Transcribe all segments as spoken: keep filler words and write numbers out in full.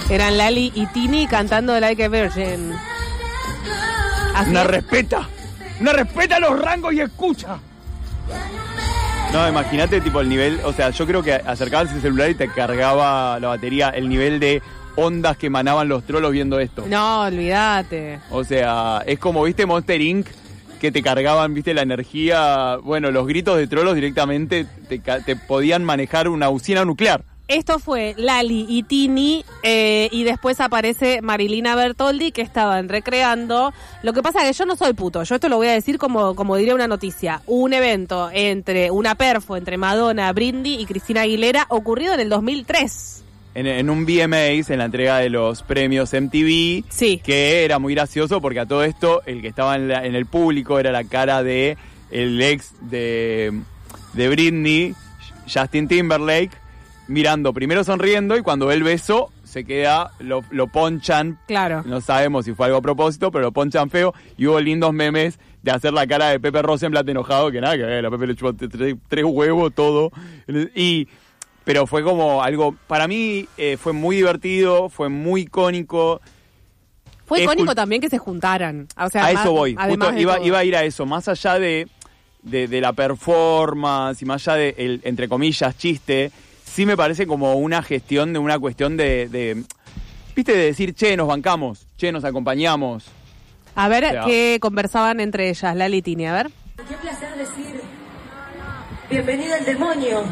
Eran Lali y Tini cantando Like a Virgin. Así Una es. respeta. Una respeta los rangos y escucha. No, imagínate tipo el nivel, o sea, yo creo que acercabas el celular y te cargaba la batería, el nivel de ondas que emanaban los trolos viendo esto. No, olvídate. O sea, es como, viste, Monster incorporated, que te cargaban, viste, la energía, bueno, los gritos de trolos directamente te, te podían manejar una usina nuclear. Esto fue Lali y Tini, eh, y después aparece Marilina Bertoldi, que estaban recreando. Lo que pasa es que yo no soy puto, yo esto lo voy a decir como, como diría una noticia. Un evento entre, una perfo entre Madonna, Britney y Cristina Aguilera, ocurrido en el dos mil tres. En, en un V M As, en la entrega de los premios M T V, sí. Que era muy gracioso porque a todo esto, el que estaba en, la, en el público era la cara de el ex de, de Britney, Justin Timberlake, mirando, primero sonriendo, y cuando ve el beso, se queda, lo, lo ponchan. Claro. No sabemos si fue algo a propósito, pero lo ponchan feo, y hubo lindos memes de hacer la cara de Pepe Rosenblatt enojado, que nada, que ver, a Pepe le chupó tres, tres huevos, todo. Y... Pero fue como algo, para mí eh, fue muy divertido, fue muy icónico. Fue es icónico cult- también que se juntaran. O sea, a más, eso voy, además justo de iba, todo. iba a ir a eso, más allá de, de, de la performance y más allá de, el, entre comillas, chiste, sí me parece como una gestión de una cuestión de, de, viste, de decir, che, nos bancamos, che, nos acompañamos. A ver, O sea, qué conversaban entre ellas, Lali y Tini, a ver. Qué placer decir, bienvenido al demonio.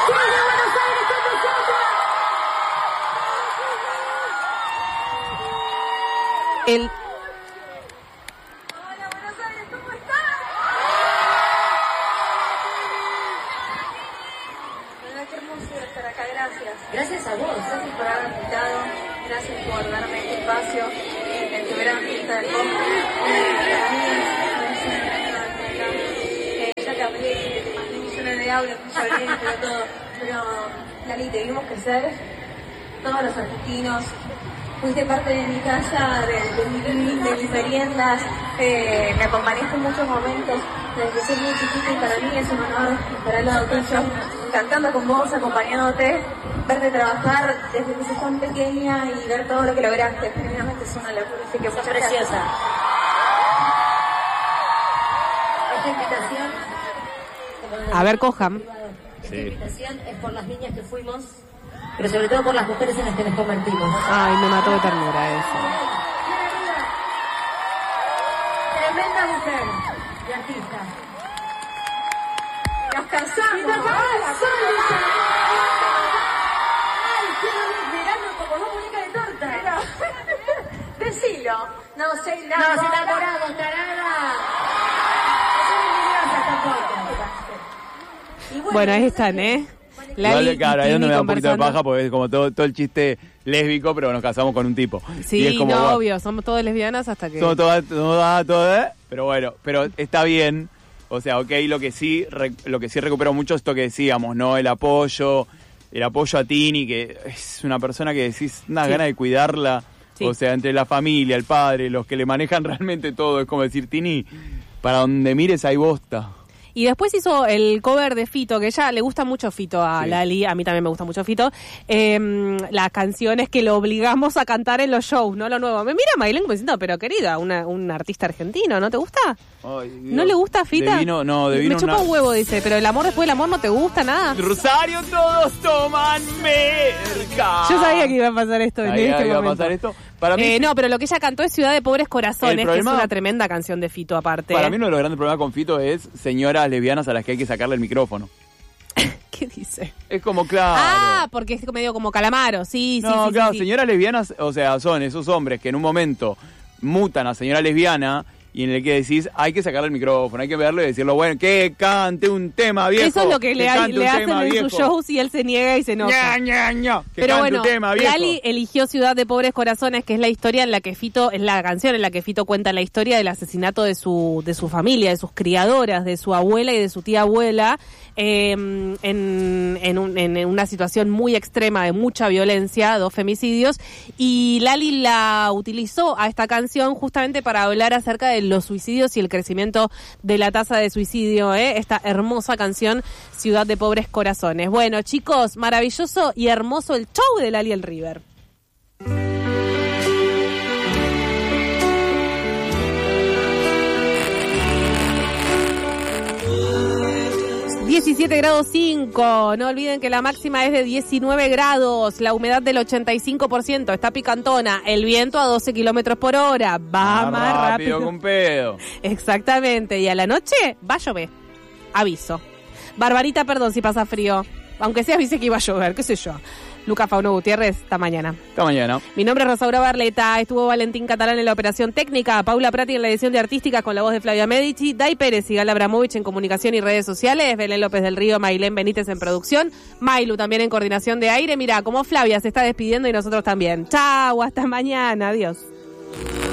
El... Hola, Buenos Aires, ¿cómo estás? Hola, qué hermoso estar acá, gracias. Gracias a vos, gracias por haberme invitado, gracias por darme este espacio en el que verán fiesta del pop. Ya cambié millones de aulas, mucho evento, todo, pero Lali, te vimos crecer, todos los argentinos. Fuiste parte de mi casa, de, de mi living, de mis meriendas, eh, me acompañaste en muchos momentos, desde que soy muy chiquita, y para mí es un honor estar al lado tuyo, cantando con vos, acompañándote, verte trabajar desde que sos tan pequeña y ver todo lo que lograste. Genuinamente es una locura, así que muchas preciosa. Esta invitación, A ver, cojan. esta invitación es por las niñas que fuimos, pero sobre todo por las mujeres en las que nos convertimos. Ay, me mató de ternura eso. Tremenda mujer y artista. Nos casamos. ¡Nos casamos! ¡Ay, quiero ver verano como dos muñecas de torta! Decilo. No, soy la... Nos enamoramos, tarada. Bueno, ahí están, ¿eh? Igual, Lali claro, y ahí es donde Tini me da un poquito de conversando. paja porque es como todo, todo el chiste lésbico, pero nos casamos con un tipo. Sí, y es como, no, bueno, obvio, somos todas lesbianas hasta que... somos todas, todas, todas, pero bueno, pero está bien. O sea, ok, lo que sí, re, lo que sí recupero mucho es esto que decíamos, ¿no? El apoyo, el apoyo a Tini, que es una persona que decís, una Sí. gana de cuidarla. Sí. O sea, entre la familia, el padre, los que le manejan realmente todo. Es como decir, Tini, para donde mires hay bosta. Y después hizo el cover de Fito, que ella le gusta mucho Fito a Sí. Lali, a mí también me gusta mucho Fito. Eh, las canciones que lo obligamos a cantar en los shows, ¿no? Lo nuevo. Me mira Maylén como diciendo, pero querida, una, un artista argentino, ¿no te gusta? Ay, Dios. ¿No le gusta Fita? De vino, no, de Me vino chupa una- un huevo, dice, pero el amor después del amor no te gusta nada. Rosario, todos toman merca. Yo sabía que iba a pasar esto en Sabía este que iba a momento. pasar esto. Para mí, Eh, no, pero lo que ella cantó es Ciudad de Pobres Corazones, El problema- que es una tremenda canción de Fito aparte. para mí uno de los grandes problemas con Fito es señoras lesbianas a las que hay que sacarle el micrófono. ¿Qué dice? Es como, claro. Ah, porque es medio como Calamaro, sí, sí, no, sí. claro, sí, sí. señoras lesbianas, o sea, son esos hombres que en un momento mutan a señora lesbiana y en el que decís, hay que sacarle el micrófono, hay que verlo y decirlo, bueno, que cante un tema viejo. Eso es lo que le, cante le un hacen tema en viejo. sus shows y él se niega y se enoja. Ña, Ña, Ña, que Pero cante bueno, un tema viejo. Lali eligió Ciudad de Pobres Corazones, que es la historia en la que Fito, es la canción en la que Fito cuenta la historia del asesinato de su, de su familia, de sus criadoras, de su abuela y de su tía abuela, eh, en, en, un- en una situación muy extrema de mucha violencia, dos femicidios, y Lali la utilizó a esta canción justamente para hablar acerca de los suicidios y el crecimiento de la tasa de suicidio, ¿eh? Esta hermosa canción, Ciudad de Pobres Corazones. Bueno, chicos, maravilloso y hermoso el show de Lali el River. diecisiete grados cinco. No olviden que la máxima es de diecinueve grados. La humedad del ochenta y cinco por ciento. Está picantona. El viento a doce kilómetros por hora. Va Ah, más rápido rápido. que un pedo. Exactamente. Y a la noche va a llover. Aviso. Barbarita, perdón si pasa frío. Aunque sea avise que iba a llover, qué sé yo. Lucas Fauno Gutiérrez, esta mañana. Hasta mañana. Mi nombre es Rosaura Barleta, estuvo Valentín Catalán en la operación técnica, Paula Prati en la edición de artísticas con la voz de Flavia Medici, Dai Pérez y Gal Abramovich en comunicación y redes sociales, Belén López del Río, Mailén Benítez en producción, Mailu también en coordinación de aire. Mirá, como Flavia se está despidiendo y nosotros también. Chau, hasta mañana, adiós.